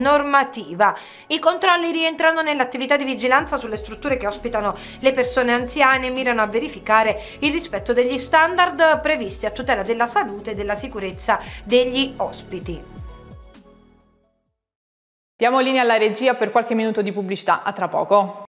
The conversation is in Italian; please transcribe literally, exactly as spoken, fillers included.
normativa. I controlli rientrano nell'attività di vigilanza sulle strutture che ospitano le persone anziane e mirano a verificare il rispetto degli standard previsti a tutela della salute e della sicurezza degli ospiti. Diamo linea alla regia per qualche minuto di pubblicità, a tra poco.